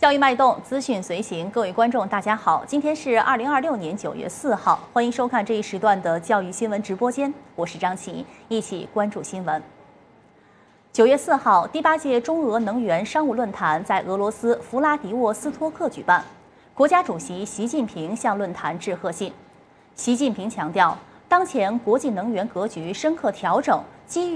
教育脉动，资讯随行。各位观众，大家好，今天是2026年9月4号，欢迎收看这一时段的教育新闻直播间，我是张琪，一起关注新闻。9月4号，第8届中俄能源商务论坛在俄罗斯弗拉迪沃斯托克举办，国家主席习近平向论坛致贺信。习近平强调，当前国际能源格局深刻调整，机遇